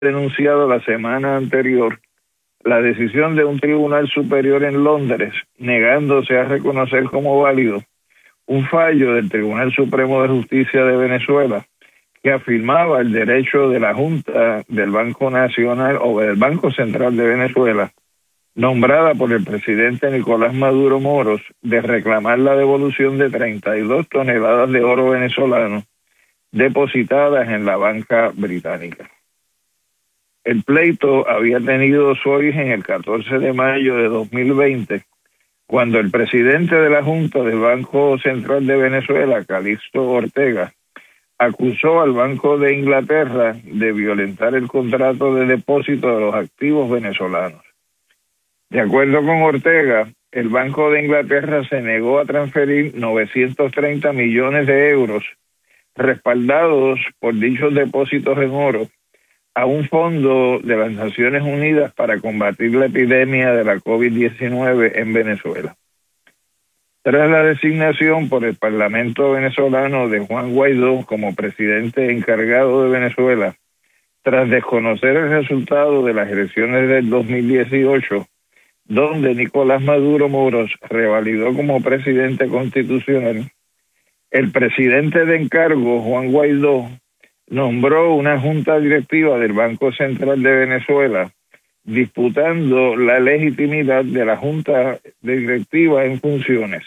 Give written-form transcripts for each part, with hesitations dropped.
denunciado la semana anterior la decisión de un tribunal superior en Londres, negándose a reconocer como válido un fallo del Tribunal Supremo de Justicia de Venezuela que afirmaba el derecho de la Junta del Banco Nacional o del Banco Central de Venezuela, nombrada por el presidente Nicolás Maduro Moros, de reclamar la devolución de 32 toneladas de oro venezolano depositadas en la banca británica. El pleito había tenido su origen el 14 de mayo de 2020, cuando el presidente de la Junta del Banco Central de Venezuela, Calixto Ortega, acusó al Banco de Inglaterra de violentar el contrato de depósito de los activos venezolanos. De acuerdo con Ortega, el Banco de Inglaterra se negó a transferir 930 millones de euros respaldados por dichos depósitos en oro a un fondo de las Naciones Unidas para combatir la epidemia de la COVID-19 en Venezuela. Tras la designación por el Parlamento venezolano de Juan Guaidó como presidente encargado de Venezuela, tras desconocer el resultado de las elecciones del 2018, donde Nicolás Maduro Moros revalidó como presidente constitucional, el presidente de encargo, Juan Guaidó, nombró una junta directiva del Banco Central de Venezuela, disputando la legitimidad de la junta directiva en funciones.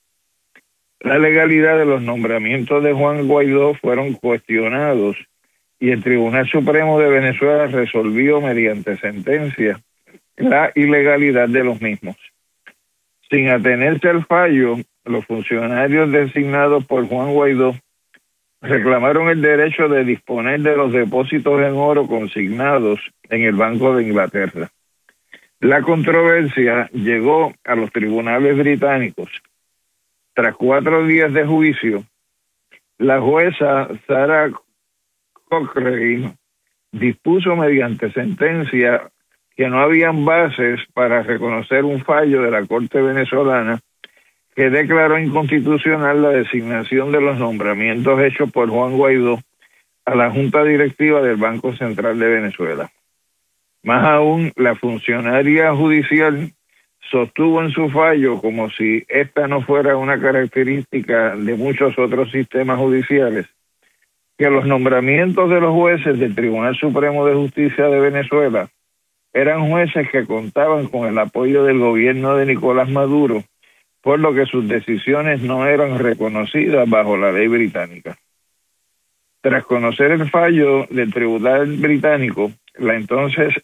La legalidad de los nombramientos de Juan Guaidó fueron cuestionados y el Tribunal Supremo de Venezuela resolvió mediante sentencia la ilegalidad de los mismos. Sin atenerse al fallo, los funcionarios designados por Juan Guaidó reclamaron el derecho de disponer de los depósitos en oro consignados en el Banco de Inglaterra. La controversia llegó a los tribunales británicos. Tras 4 días de juicio, la jueza Sarah Cochrane dispuso mediante sentencia que no habían bases para reconocer un fallo de la Corte venezolana que declaró inconstitucional la designación de los nombramientos hechos por Juan Guaidó a la Junta Directiva del Banco Central de Venezuela. Más aún, la funcionaria judicial sostuvo en su fallo, como si esta no fuera una característica de muchos otros sistemas judiciales, que los nombramientos de los jueces del Tribunal Supremo de Justicia de Venezuela eran jueces que contaban con el apoyo del gobierno de Nicolás Maduro, por lo que sus decisiones no eran reconocidas bajo la ley británica. Tras conocer el fallo del tribunal británico, la entonces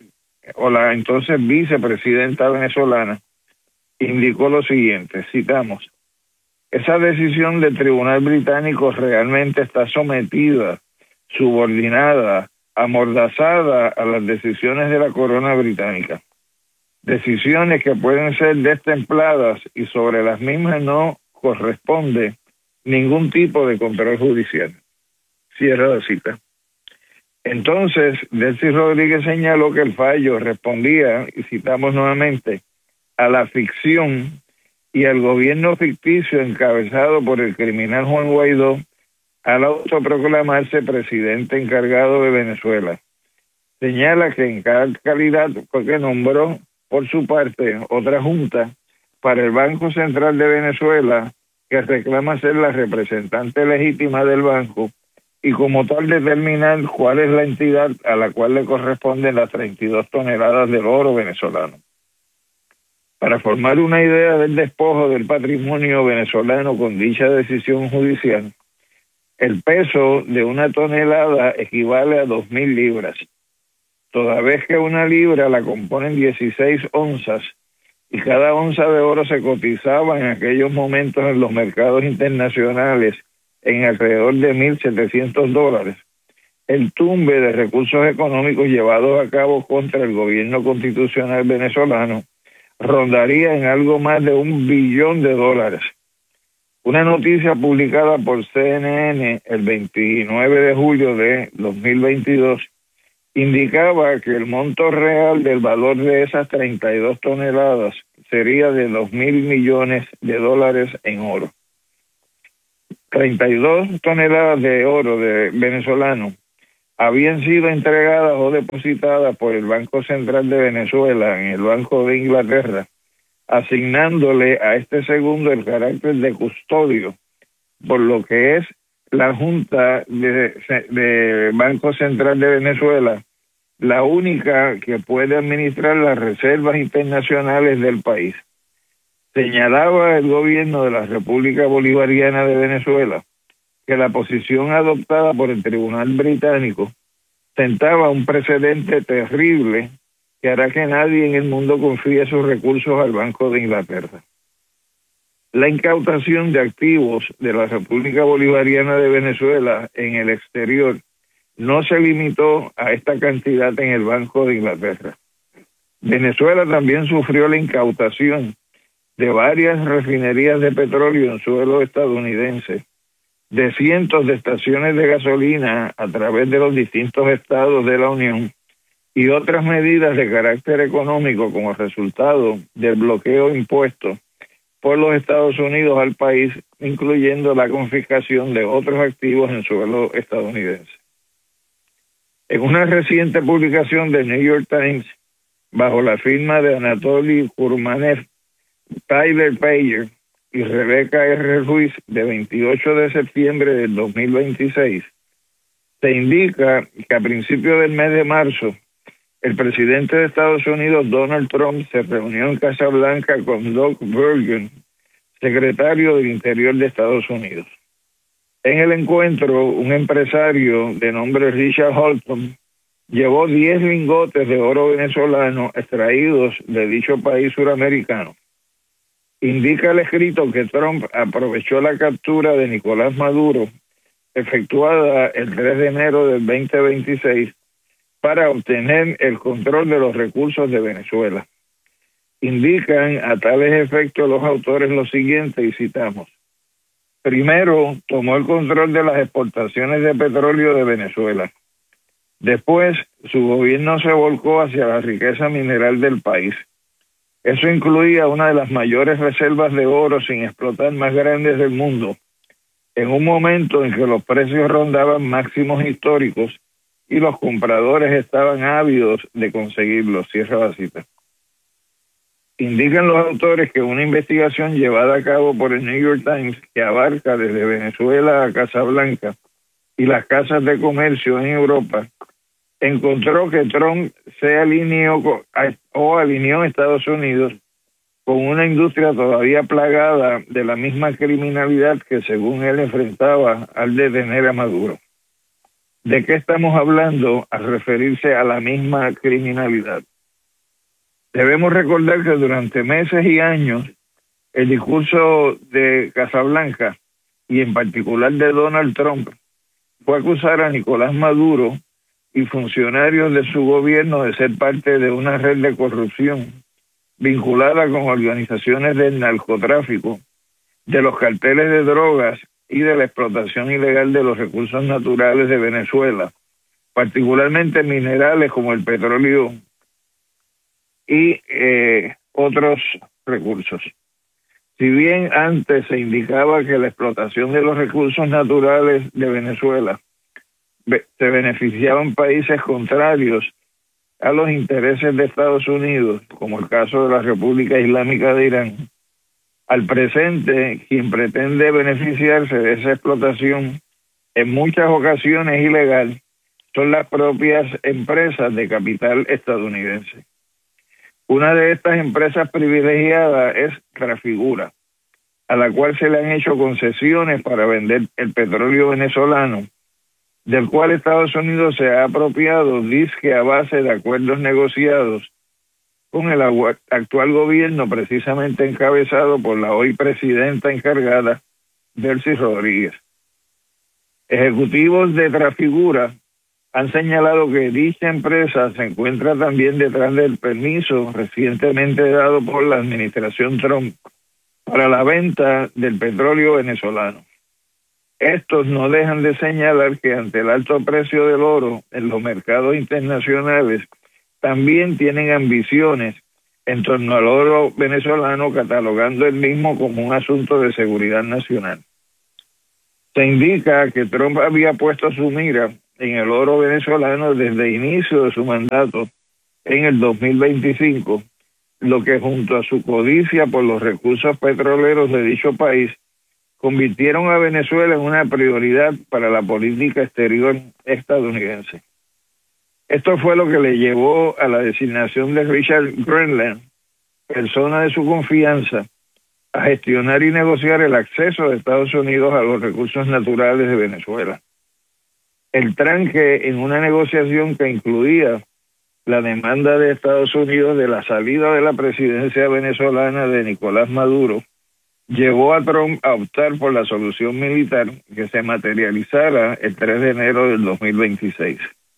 vicepresidenta venezolana indicó lo siguiente, citamos: esa decisión del tribunal británico realmente está sometida, subordinada, amordazada a las decisiones de la corona británica. Decisiones que pueden ser destempladas y sobre las mismas no corresponde ningún tipo de control judicial. Cierra la cita. Entonces, Delcy Rodríguez señaló que el fallo respondía, y citamos nuevamente, a la ficción y al gobierno ficticio encabezado por el criminal Juan Guaidó al autoproclamarse presidente encargado de Venezuela. Señala que en cada calidad que nombró por su parte otra junta para el Banco Central de Venezuela que reclama ser la representante legítima del banco y como tal determinar cuál es la entidad a la cual le corresponden las 32 toneladas del oro venezolano. Para formar una idea del despojo del patrimonio venezolano con dicha decisión judicial, el peso de una tonelada equivale a 2.000 libras. Toda vez que una libra la componen 16 onzas y cada onza de oro se cotizaba en aquellos momentos en los mercados internacionales en alrededor de $1.700, el tumbe de recursos económicos llevados a cabo contra el gobierno constitucional venezolano rondaría en algo más de $1 billón. Una noticia publicada por CNN el 29 de julio de 2022 indicaba que el monto real del valor de esas 32 toneladas sería de $2.000 millones en oro. 32 toneladas de oro de venezolano habían sido entregadas o depositadas por el Banco Central de Venezuela en el Banco de Inglaterra, asignándole a este segundo el carácter de custodio, por lo que es la Junta de Banco Central de Venezuela la única que puede administrar las reservas internacionales del país. Señalaba el gobierno de la República Bolivariana de Venezuela que la posición adoptada por el Tribunal Británico sentaba un precedente terrible que hará que nadie en el mundo confíe sus recursos al Banco de Inglaterra. La incautación de activos de la República Bolivariana de Venezuela en el exterior no se limitó a esta cantidad en el Banco de Inglaterra. Venezuela también sufrió la incautación de varias refinerías de petróleo en suelo estadounidense, de cientos de estaciones de gasolina a través de los distintos estados de la Unión y otras medidas de carácter económico como resultado del bloqueo impuesto por los Estados Unidos al país, incluyendo la confiscación de otros activos en suelo estadounidense. En una reciente publicación del New York Times, bajo la firma de Anatoly Kurmanev, Tyler Payer y Rebeca R. Ruiz, de 28 de septiembre del 2026, se indica que a principios del mes de marzo, el presidente de Estados Unidos, Donald Trump, se reunió en Casa Blanca con Doug Burgum, secretario del Interior de Estados Unidos. En el encuentro, un empresario de nombre Richard Holton llevó 10 lingotes de oro venezolano extraídos de dicho país suramericano. Indica el escrito que Trump aprovechó la captura de Nicolás Maduro, efectuada el 3 de enero del 2026, para obtener el control de los recursos de Venezuela. Indican a tales efectos los autores lo siguiente, y citamos: primero, tomó el control de las exportaciones de petróleo de Venezuela. Después, su gobierno se volcó hacia la riqueza mineral del país. Eso incluía una de las mayores reservas de oro sin explotar más grandes del mundo, en un momento en que los precios rondaban máximos históricos y los compradores estaban ávidos de conseguirlos. Cierra la cita. Indican los autores que una investigación llevada a cabo por el New York Times, que abarca desde Venezuela a Casablanca y las casas de comercio en Europa, encontró que Trump se alineó a Estados Unidos con una industria todavía plagada de la misma criminalidad que según él enfrentaba al detener a Maduro. ¿De qué estamos hablando al referirse a la misma criminalidad? Debemos recordar que durante meses y años el discurso de Casablanca y en particular de Donald Trump fue acusar a Nicolás Maduro y funcionarios de su gobierno de ser parte de una red de corrupción vinculada con organizaciones del narcotráfico, de los carteles de drogas y de la explotación ilegal de los recursos naturales de Venezuela, particularmente minerales como el petróleo y otros recursos. Si bien antes se indicaba que la explotación de los recursos naturales de Venezuela se beneficiaban países contrarios a los intereses de Estados Unidos, como el caso de la República Islámica de Irán, al presente, quien pretende beneficiarse de esa explotación, en muchas ocasiones ilegal, son las propias empresas de capital estadounidense. Una de estas empresas privilegiadas es Trafigura, a la cual se le han hecho concesiones para vender el petróleo venezolano, del cual Estados Unidos se ha apropiado, dizque a base de acuerdos negociados con el actual gobierno, precisamente encabezado por la hoy presidenta encargada, Delcy Rodríguez. Ejecutivos de Trafigura han señalado que dicha empresa se encuentra también detrás del permiso recientemente dado por la administración Trump para la venta del petróleo venezolano. Estos no dejan de señalar que ante el alto precio del oro en los mercados internacionales, también tienen ambiciones en torno al oro venezolano, catalogando el mismo como un asunto de seguridad nacional. Se indica que Trump había puesto su mira en el oro venezolano desde el inicio de su mandato en el 2025, lo que junto a su codicia por los recursos petroleros de dicho país convirtieron a Venezuela en una prioridad para la política exterior estadounidense. Esto fue lo que le llevó a la designación de Richard Grenland, persona de su confianza, a gestionar y negociar el acceso de Estados Unidos a los recursos naturales de Venezuela. El tranque en una negociación que incluía la demanda de Estados Unidos de la salida de la presidencia venezolana de Nicolás Maduro llevó a Trump a optar por la solución militar que se materializara el 3 de enero del 2026.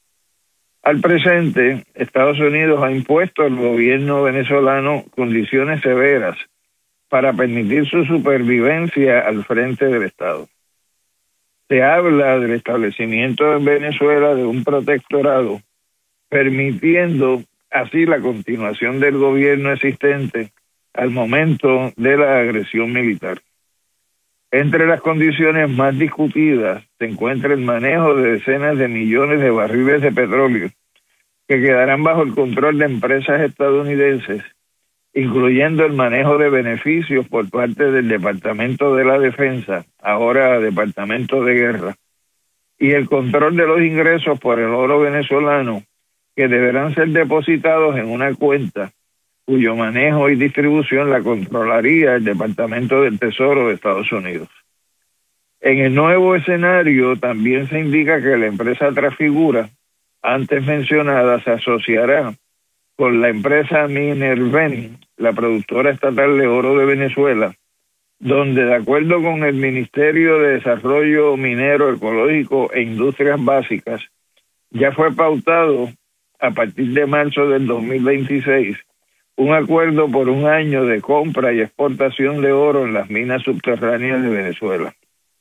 Al presente, Estados Unidos ha impuesto al gobierno venezolano condiciones severas para permitir su supervivencia al frente del Estado. Se habla del establecimiento en Venezuela de un protectorado, permitiendo así la continuación del gobierno existente al momento de la agresión militar. Entre las condiciones más discutidas se encuentra el manejo de decenas de millones de barriles de petróleo que quedarán bajo el control de empresas estadounidenses, incluyendo el manejo de beneficios por parte del Departamento de la Defensa, ahora Departamento de Guerra, y el control de los ingresos por el oro venezolano, que deberán ser depositados en una cuenta cuyo manejo y distribución la controlaría el Departamento del Tesoro de Estados Unidos. En el nuevo escenario también se indica que la empresa Trafigura, antes mencionada, se asociará con la empresa Minerven, la productora estatal de oro de Venezuela, donde de acuerdo con el Ministerio de Desarrollo Minero, Ecológico e Industrias Básicas, ya fue pautado a partir de marzo del 2026 un acuerdo por un año de compra y exportación de oro en las minas subterráneas de Venezuela.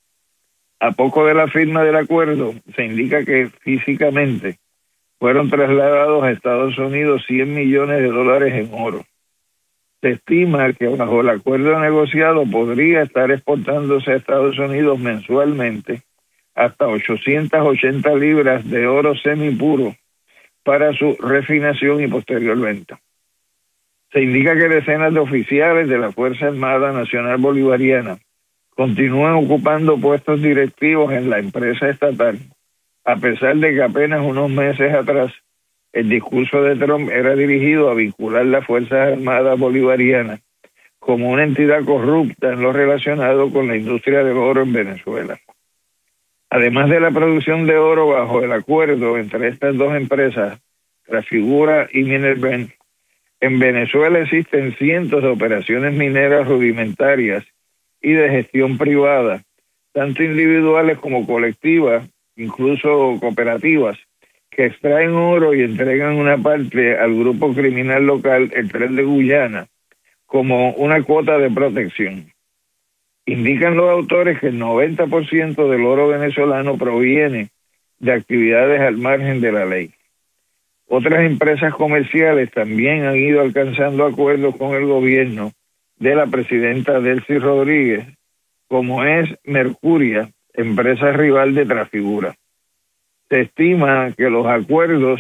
A poco de la firma del acuerdo, se indica que físicamente fueron trasladados a Estados Unidos 100 millones de dólares en oro. Se estima que bajo el acuerdo negociado podría estar exportándose a Estados Unidos mensualmente hasta 880 libras de oro semipuro para su refinación y posterior venta. Se indica que decenas de oficiales de la Fuerza Armada Nacional Bolivariana continúan ocupando puestos directivos en la empresa estatal, a pesar de que apenas unos meses atrás el discurso de Trump era dirigido a vincular las Fuerzas Armadas Bolivarianas como una entidad corrupta en lo relacionado con la industria del oro en Venezuela. Además de la producción de oro bajo el acuerdo entre estas dos empresas, Trafigura y Minerven, en Venezuela existen cientos de operaciones mineras rudimentarias y de gestión privada, tanto individuales como colectivas, incluso cooperativas, que extraen oro y entregan una parte al grupo criminal local, el Tren de Guyana, como una cuota de protección. Indican los autores que el 90% del oro venezolano proviene de actividades al margen de la ley. Otras empresas comerciales también han ido alcanzando acuerdos con el gobierno de la presidenta Delcy Rodríguez, como es Mercuria, empresa rival de Trafigura. Se estima que los acuerdos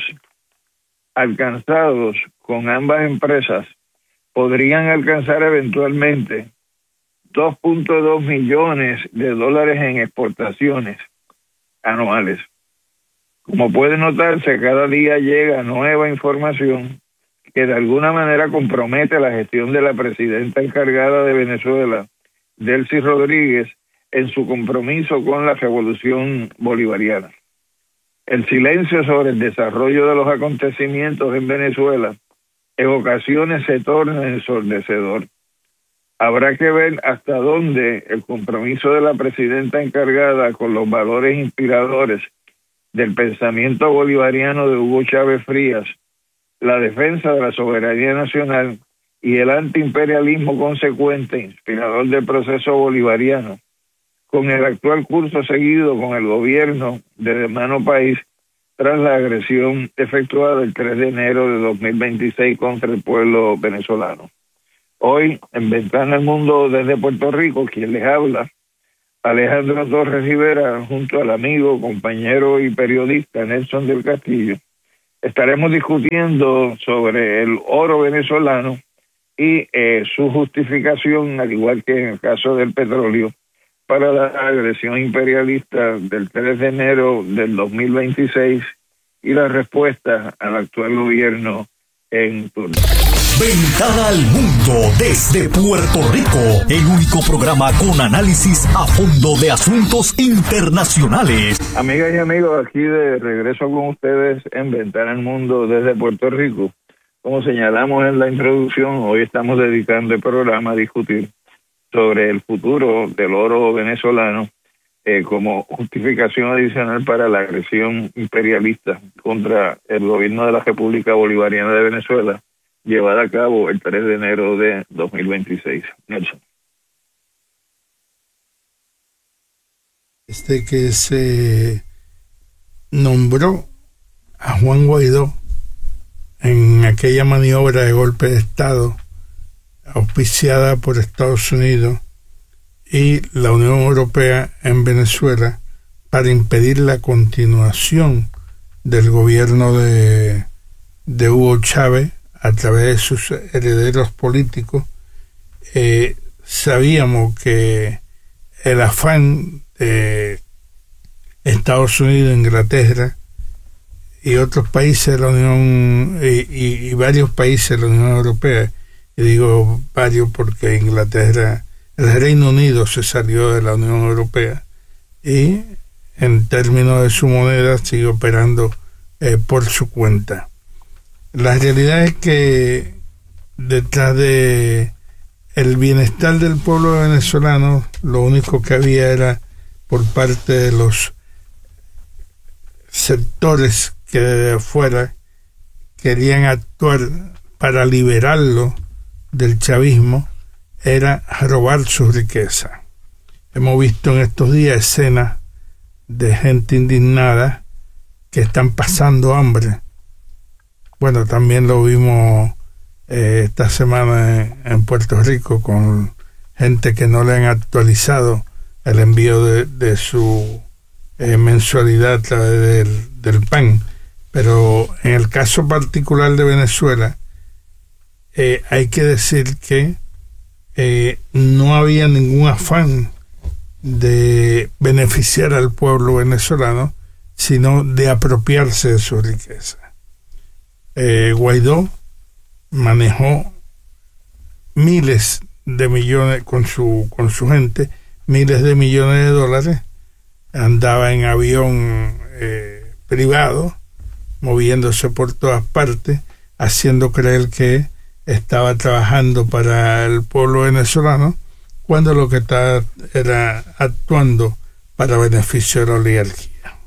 alcanzados con ambas empresas podrían alcanzar eventualmente 2.2 millones de dólares en exportaciones anuales. Como puede notarse, cada día llega nueva información que de alguna manera compromete la gestión de la presidenta encargada de Venezuela, Delcy Rodríguez, en su compromiso con la revolución bolivariana. El silencio sobre el desarrollo de los acontecimientos en Venezuela en ocasiones se torna ensordecedor. Habrá que ver hasta dónde el compromiso de la presidenta encargada con los valores inspiradores del pensamiento bolivariano de Hugo Chávez Frías, la defensa de la soberanía nacional y el antiimperialismo consecuente, inspirador del proceso bolivariano, con el actual curso seguido con el gobierno del hermano país tras la agresión efectuada el 3 de enero de 2026 contra el pueblo venezolano. Hoy, en Ventana al Mundo desde Puerto Rico, quien les habla, Alejandro Torres Rivera, junto al amigo, compañero y periodista Nelson del Castillo, estaremos discutiendo sobre el oro venezolano y su justificación, al igual que en el caso del petróleo, para la agresión imperialista del 3 de enero del 2026 y la respuesta al actual gobierno en turno. Ventana al Mundo desde Puerto Rico, el único programa con análisis a fondo de asuntos internacionales. Amigas y amigos, aquí de regreso con ustedes en Ventana al Mundo desde Puerto Rico. Como señalamos en la introducción, hoy estamos dedicando el programa a discutir sobre el futuro del oro venezolano como justificación adicional para la agresión imperialista contra el gobierno de la República Bolivariana de Venezuela, llevada a cabo el 3 de enero de 2026. Nelson. Que se nombró a Juan Guaidó en aquella maniobra de golpe de Estado auspiciada por Estados Unidos y la Unión Europea en Venezuela para impedir la continuación del gobierno de Hugo Chávez a través de sus herederos políticos. Sabíamos que el afán de Estados Unidos, Inglaterra y otros países de la Unión y varios países de la Unión Europea, y digo varios porque Inglaterra, el Reino Unido se salió de la Unión Europea y en términos de su moneda sigue operando por su cuenta. La realidad es que detrás de el bienestar del pueblo venezolano, lo único que había era por parte de los sectores que de afuera querían actuar para liberarlo del chavismo, era robar su riqueza. Hemos visto en estos días escenas de gente indignada que están pasando hambre. Bueno, también lo vimos esta semana en Puerto Rico con gente que no le han actualizado el envío de su mensualidad a través del PAN. Pero en el caso particular de Venezuela, hay que decir que no había ningún afán de beneficiar al pueblo venezolano, sino de apropiarse de su riqueza. Guaidó manejó miles de millones con su gente, miles de millones de dólares, andaba en avión privado, moviéndose por todas partes, haciendo creer que estaba trabajando para el pueblo venezolano, cuando lo que estaba era actuando para beneficio de la oligarquía.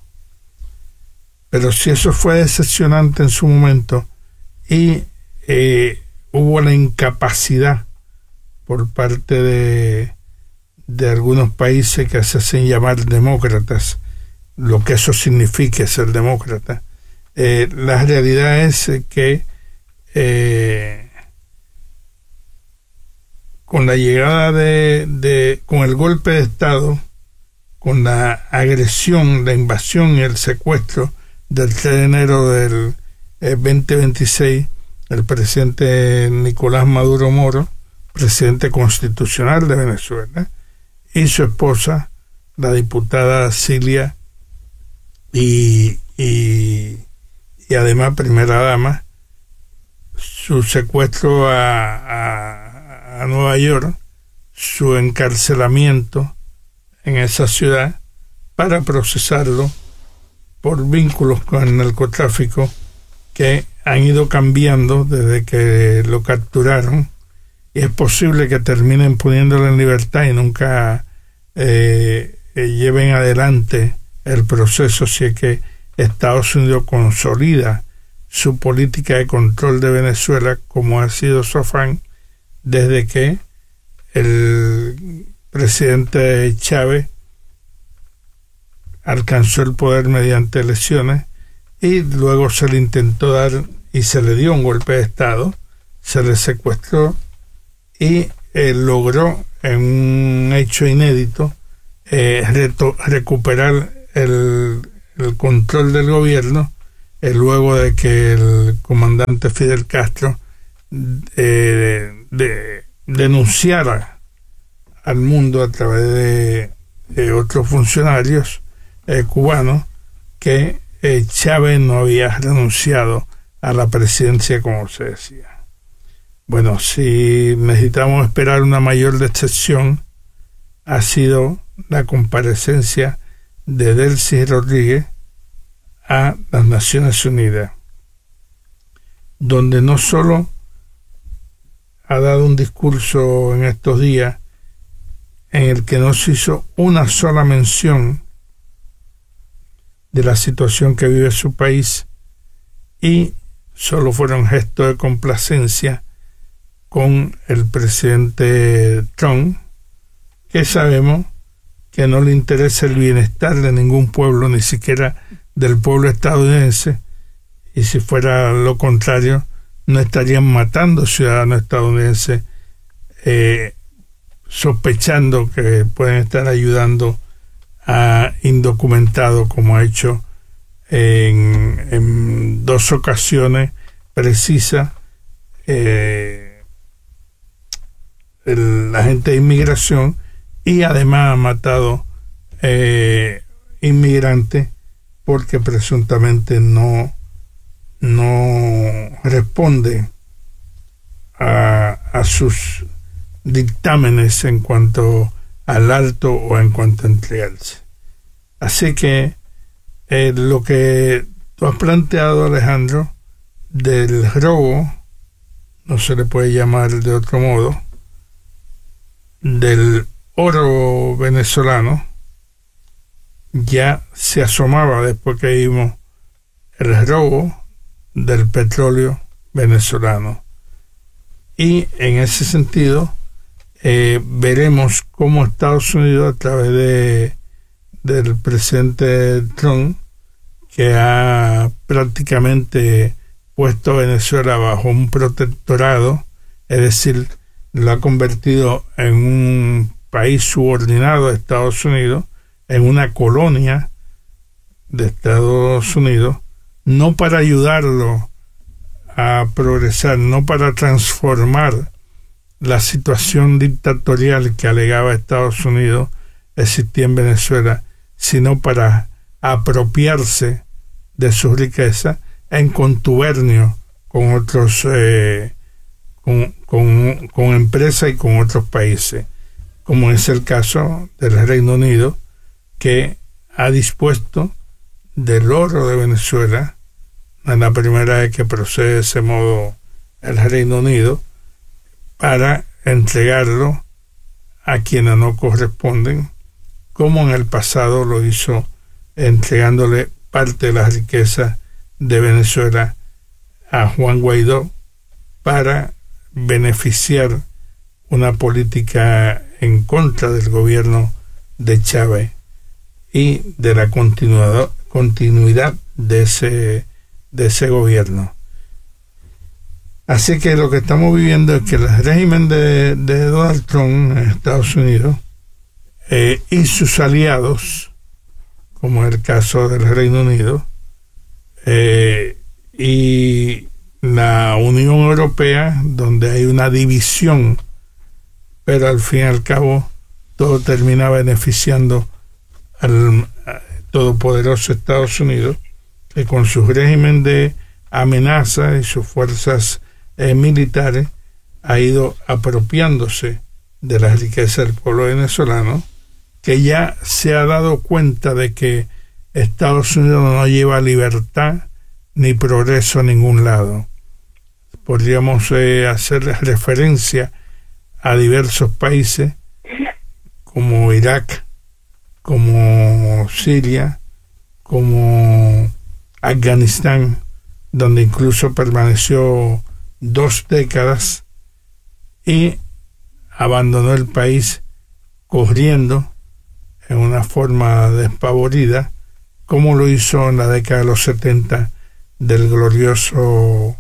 Pero si eso fue decepcionante en su momento y hubo la incapacidad por parte de algunos países que se hacen llamar demócratas, lo que eso significa ser demócrata, la realidad es que con la llegada con el golpe de Estado, con la agresión, la invasión y el secuestro del 3 de enero del 2026, el presidente Nicolás Maduro Moro, presidente constitucional de Venezuela, y su esposa, la diputada Cilia, y además primera dama, su secuestro a Nueva York, su encarcelamiento en esa ciudad para procesarlo por vínculos con el narcotráfico que han ido cambiando desde que lo capturaron, y es posible que terminen poniéndolo en libertad y nunca lleven adelante el proceso, si es que Estados Unidos consolida su política de control de Venezuela, como ha sido su afán desde que el presidente Chávez alcanzó el poder mediante elecciones y luego se le intentó dar y se le dio un golpe de Estado, se le secuestró y logró en un hecho inédito recuperar el control del gobierno, luego de que el comandante Fidel Castro denunciara al mundo a través de otros funcionarios cubanos que Chávez no había renunciado a la presidencia, como se decía. Bueno, si necesitamos esperar una mayor decepción, ha sido la comparecencia de Delcy Rodríguez a las Naciones Unidas, donde no solo ha dado un discurso en estos días en el que no se hizo una sola mención de la situación que vive su país, y solo fueron gestos de complacencia con el presidente Trump, que sabemos que no le interesa el bienestar de ningún pueblo, ni siquiera del pueblo estadounidense, y si fuera lo contrario, no estarían matando ciudadanos estadounidenses sospechando que pueden estar ayudando a indocumentados, como ha hecho en 2 ocasiones precisas la gente de inmigración, y además ha matado inmigrantes porque presuntamente no responde a sus dictámenes en cuanto al alto o en cuanto a entregarse. Así que lo que tú has planteado, Alejandro, del robo, no se le puede llamar de otro modo, del oro venezolano, ya se asomaba después que vimos el robo del petróleo venezolano. Y en ese sentido veremos cómo Estados Unidos, a través del presidente Trump, que ha prácticamente puesto a Venezuela bajo un protectorado, es decir, lo ha convertido en un país subordinado a Estados Unidos, en una colonia de Estados Unidos, no para ayudarlo a progresar, no para transformar la situación dictatorial que alegaba Estados Unidos existía en Venezuela, sino para apropiarse de su riqueza en contubernio con otros con empresas y con otros países, como es el caso del Reino Unido, que ha dispuesto del oro de Venezuela. Es la primera vez que procede de ese modo el Reino Unido, para entregarlo a quienes no corresponden, como en el pasado lo hizo entregándole parte de la riqueza de Venezuela a Juan Guaidó para beneficiar una política en contra del gobierno de Chávez y de la continuidad de ese gobierno. Así que lo que estamos viviendo es que el régimen de Donald Trump en Estados Unidos y sus aliados, como es el caso del Reino Unido, y la Unión Europea, donde hay una división, pero al fin y al cabo todo termina beneficiando al todopoderoso Estados Unidos, que con su régimen de amenaza y sus fuerzas militares ha ido apropiándose de la riqueza del pueblo venezolano, que ya se ha dado cuenta de que Estados Unidos no lleva libertad ni progreso a ningún lado. Podríamos hacer referencia a diversos países como Irak, como Siria, como Afganistán, donde incluso permaneció 2 décadas y abandonó el país corriendo en una forma despavorida, como lo hizo en la década de los 70 del glorioso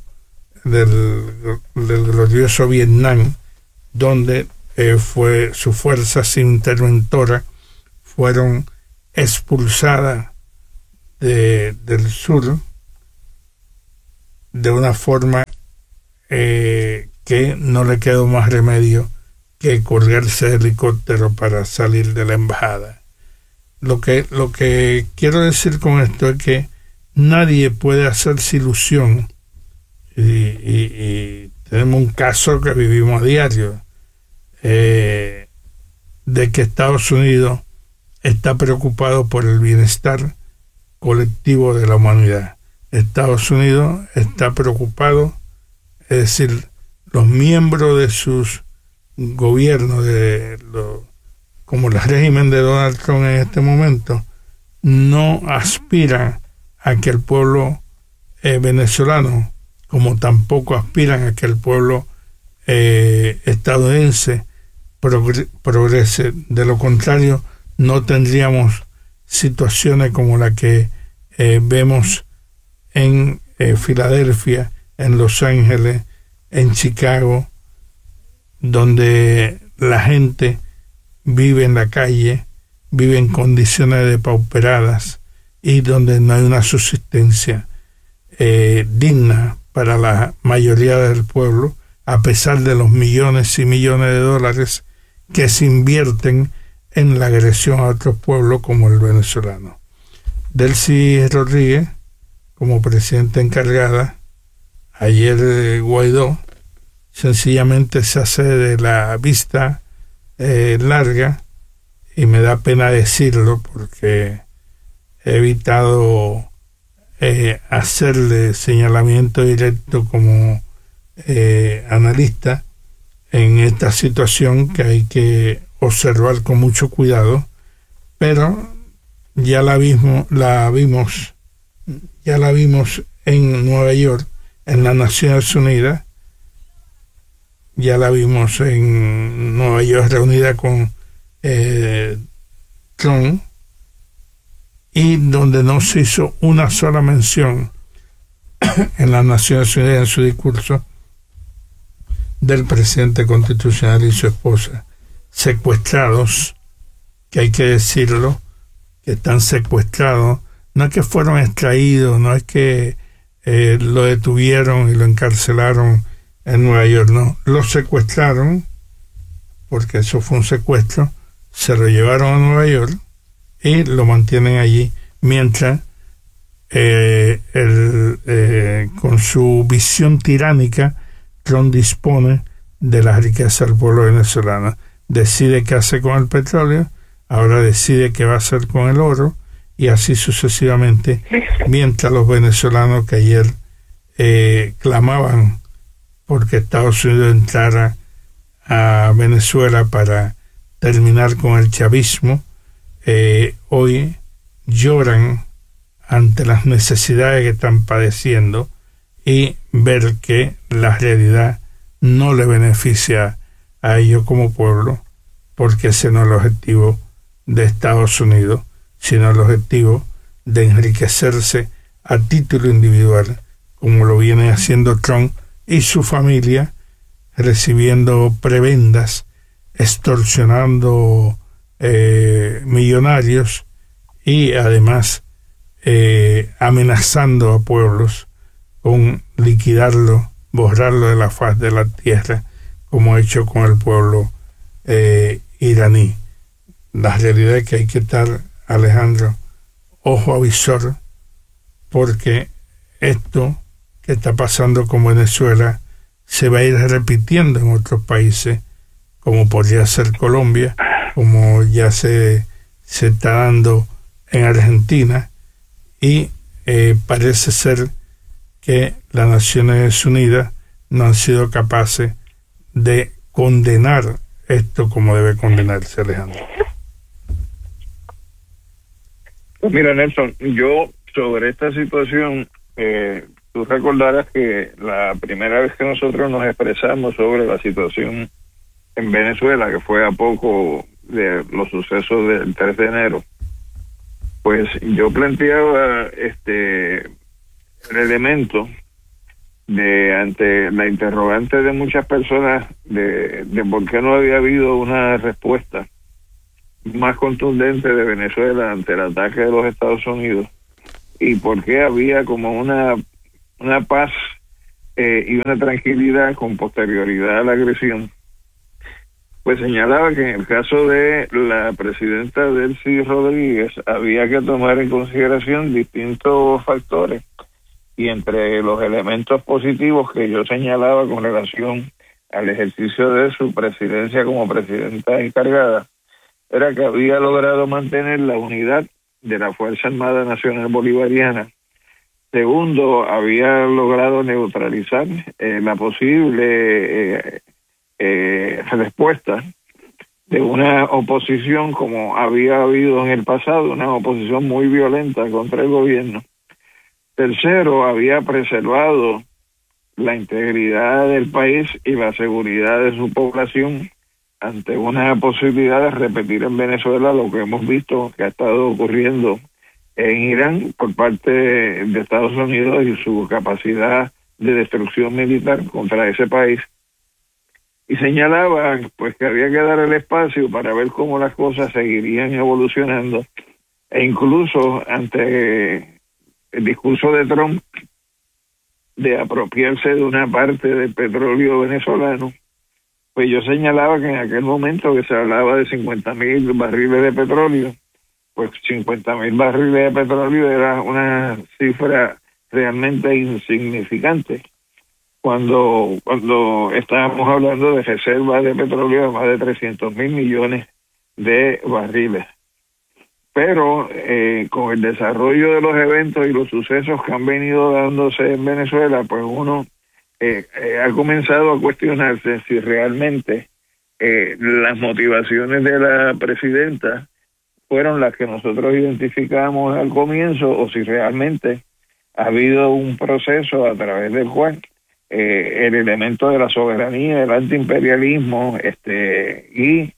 Vietnam, donde sus fuerzas interventoras fueron expulsadas del sur de una forma que no le quedó más remedio que colgarse de helicóptero para salir de la embajada. Lo que quiero decir con esto es que nadie puede hacerse ilusión, y tenemos un caso que vivimos a diario, de que Estados Unidos está preocupado por el bienestar colectivo de la humanidad. Estados Unidos está preocupado, es decir, los miembros de sus gobiernos, como el régimen de Donald Trump en este momento, no aspiran a que el pueblo venezolano, como tampoco aspiran a que el pueblo estadounidense progrese. De lo contrario, no tendríamos situaciones como la que vemos en Filadelfia, en Los Ángeles, en Chicago, donde la gente vive en la calle, vive en condiciones depauperadas y donde no hay una subsistencia digna para la mayoría del pueblo, a pesar de los millones y millones de dólares que se invierten en la agresión a otros pueblos como el venezolano. Delcy Rodríguez, como presidenta encargada, ayer Guaidó sencillamente se hace de la vista larga, y me da pena decirlo porque he evitado hacerle señalamiento directo como analista en esta situación que hay que observar con mucho cuidado, pero ya la vimos en Nueva York, en las Naciones Unidas, ya la vimos en Nueva York reunida con Trump, y donde no se hizo una sola mención en las Naciones Unidas en su discurso del presidente constitucional y su esposa, secuestrados, que hay que decirlo, que están secuestrados, no es que fueron extraídos, no es que lo detuvieron y lo encarcelaron en Nueva York, no, lo secuestraron, porque eso fue un secuestro, se lo llevaron a Nueva York y lo mantienen allí mientras con su visión tiránica Trump dispone de la riqueza del pueblo venezolano, decide qué hace con el petróleo, ahora decide qué va a hacer con el oro, y así sucesivamente, mientras los venezolanos que ayer clamaban porque Estados Unidos entrara a Venezuela para terminar con el chavismo, hoy lloran ante las necesidades que están padeciendo y ver que la realidad no le beneficia a ellos como pueblo, porque ese no es el objetivo de Estados Unidos, sino el objetivo de enriquecerse a título individual, como lo viene haciendo Trump y su familia, recibiendo prebendas, extorsionando millonarios y además amenazando a pueblos con liquidarlo, borrarlo de la faz de la tierra, como ha hecho con el pueblo iraní. La realidad es que hay que estar, Alejandro, ojo avisor, porque esto que está pasando con Venezuela se va a ir repitiendo en otros países, como podría ser Colombia, como ya se está dando en Argentina, y parece ser que las Naciones Unidas no han sido capaces de condenar esto como debe condenarse, Alejandro. Mira, Nelson, yo sobre esta situación, tú recordarás que la primera vez que nosotros nos expresamos sobre la situación en Venezuela, que fue a poco de los sucesos del 3 de enero, pues yo planteaba el elemento de, ante la interrogante de muchas personas de por qué no había habido una respuesta más contundente de Venezuela ante el ataque de los Estados Unidos y por qué había como una paz y una tranquilidad con posterioridad a la agresión, pues señalaba que en el caso de la presidenta Delcy Rodríguez había que tomar en consideración distintos factores, y entre los elementos positivos que yo señalaba con relación al ejercicio de su presidencia como presidenta encargada, era que había logrado mantener la unidad de la Fuerza Armada Nacional Bolivariana. Segundo, había logrado neutralizar la posible respuesta de una oposición como había habido en el pasado, una oposición muy violenta contra el gobierno. Tercero, había preservado la integridad del país y la seguridad de su población ante una posibilidad de repetir en Venezuela lo que hemos visto que ha estado ocurriendo en Irán por parte de Estados Unidos y su capacidad de destrucción militar contra ese país. Y señalaba pues que había que dar el espacio para ver cómo las cosas seguirían evolucionando, e incluso ante el discurso de Trump de apropiarse de una parte del petróleo venezolano, pues yo señalaba que en aquel momento que se hablaba de 50,000 barriles de petróleo, pues 50,000 barriles de petróleo era una cifra realmente insignificante cuando estábamos hablando de reservas de petróleo de más de 300,000 millones de barriles. Pero con el desarrollo de los eventos y los sucesos que han venido dándose en Venezuela, pues uno ha comenzado a cuestionarse si realmente las motivaciones de la presidenta fueron las que nosotros identificamos al comienzo, o si realmente ha habido un proceso a través del cual el elemento de la soberanía, el antiimperialismo y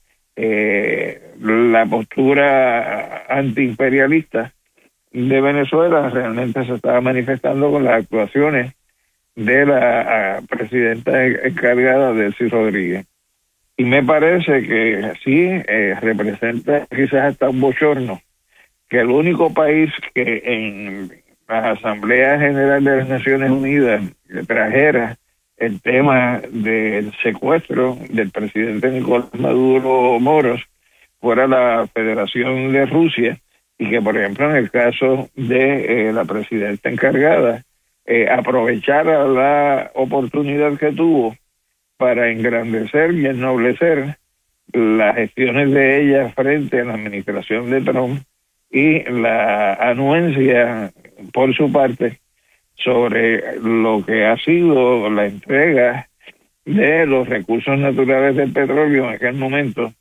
la postura antiimperialista de Venezuela realmente se estaba manifestando con las actuaciones de la presidenta encargada, Delcy Rodríguez. Y me parece que sí representa quizás hasta un bochorno que el único país que en la Asamblea General de las Naciones Unidas trajera el tema del secuestro del presidente Nicolás Maduro Moros fuera la Federación de Rusia, y que por ejemplo en el caso de la presidenta encargada aprovechara la oportunidad que tuvo para engrandecer y ennoblecer las gestiones de ella frente a la administración de Trump y la anuencia por su parte sobre lo que ha sido la entrega de los recursos naturales del petróleo en aquel momento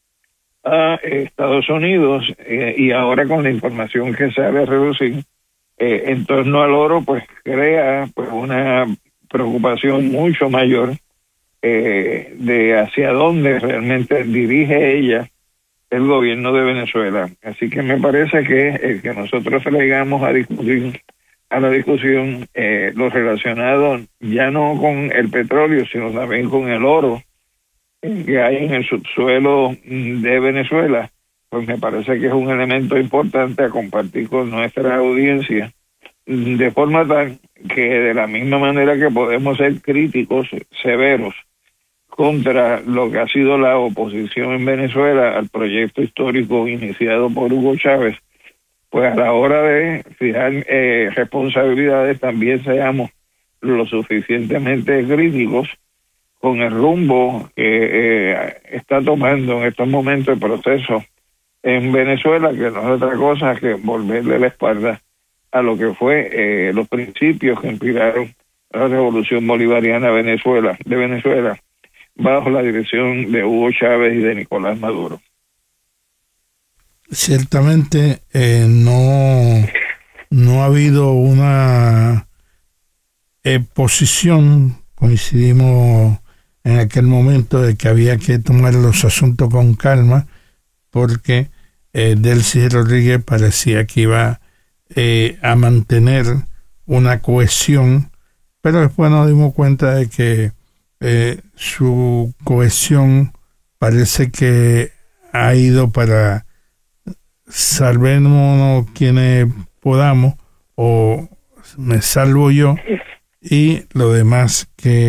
a Estados Unidos, y ahora con la información que sale a reducir en torno al oro, pues crea pues una preocupación mucho mayor de hacia dónde realmente dirige ella el gobierno de Venezuela. Así que me parece que el que nosotros traigamos a la discusión lo relacionado ya no con el petróleo, sino también con el oro que hay en el subsuelo de Venezuela, pues me parece que es un elemento importante a compartir con nuestra audiencia, de forma tal que de la misma manera que podemos ser críticos severos contra lo que ha sido la oposición en Venezuela al proyecto histórico iniciado por Hugo Chávez, pues a la hora de fijar responsabilidades también seamos lo suficientemente críticos con el rumbo que está tomando en estos momentos el proceso en Venezuela, que no es otra cosa que volverle la espalda a lo que fue los principios que inspiraron la revolución bolivariana de Venezuela, bajo la dirección de Hugo Chávez y de Nicolás Maduro. Ciertamente no ha habido una posición, coincidimos en aquel momento de que había que tomar los asuntos con calma, porque Delcy Rodríguez parecía que iba a mantener una cohesión, pero después nos dimos cuenta de que su cohesión parece que ha ido para salvémonos quienes podamos, o me salvo yo y lo demás que